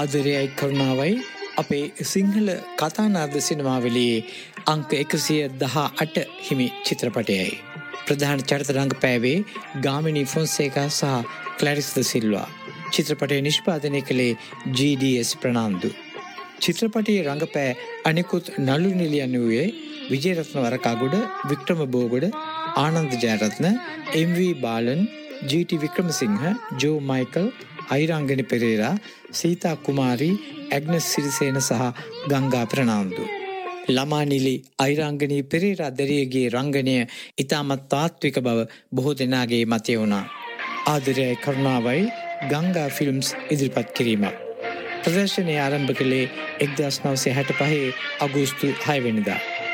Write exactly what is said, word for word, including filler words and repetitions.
ආදරයයි කරුණාවයි අපේ සිංහල කතානාද සිනමාවලියේ අංක එකසිය දහ අට හිමි චිත්‍රපටයයි. ප්‍රධාන චරිත රංගපෑවේ ගාමිණී ෆොන්සේකා සහ ක්ලැරිස් ද සිල්වා. චිත්‍රපටය නිෂ්පාදනය කළේ ජී ඩී එස් ප්‍රනාන්දු. චිත්‍රපටයේ රංගපෑ අනිකුත් නළු නිළියන් වූයේ විජේරත්න වරකාගොඩ, වික්‍රම බෝගොඩ, ආනන්ද ජයරත්න, එම් වී බාලන්, ජී ටී වික්‍රමසිංහ, ජෝ මයිකල්, අයිරංගනි පෙරේරා, සීතා කුමාරී, ඇග්නස් සිරිසේන සහ ගංගා ප්‍රනාන්දු. ළමා නිලි අයිරංගනී පෙරේරා දැරියගේ රංගනය ඉතාමත් තාත්වික බව බොහෝ දෙනාගේ මතය වුණා. ආදරයයි කරුණාවයි ගංගා ෆිල්ම්ස් ඉදිරිපත් කිරීමක්. ප්‍රදර්ශනය ආරම්භ කළේ එක්දහස් නවසිය හැට පහේ අගෝස්තු හය වෙනිදා.